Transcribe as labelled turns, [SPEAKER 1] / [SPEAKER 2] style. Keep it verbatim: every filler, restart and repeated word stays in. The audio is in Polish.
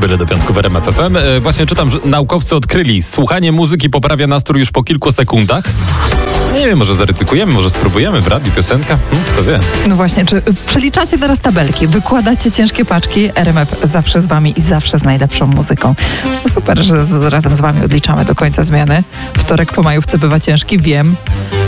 [SPEAKER 1] byle do piątku w R M F F M. E, właśnie czytam, że naukowcy odkryli, słuchanie muzyki poprawia nastrój już po kilku sekundach. Nie wiem, może zaryzykujemy, może spróbujemy w radiu piosenka? Hm, kto wie.
[SPEAKER 2] No właśnie, czy przeliczacie teraz tabelki, wykładacie ciężkie paczki, R M F zawsze z wami i zawsze z najlepszą muzyką. No super, że z, razem z wami odliczamy do końca zmiany. Wtorek po majówce bywa ciężki, wiem,